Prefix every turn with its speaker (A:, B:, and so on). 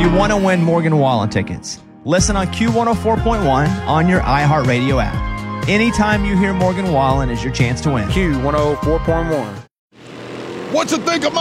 A: you want to win Morgan Wallen tickets, listen on Q104.1 on your iHeartRadio app. Anytime you hear Morgan Wallen is your chance to win.
B: Q104.1.
C: What you think of my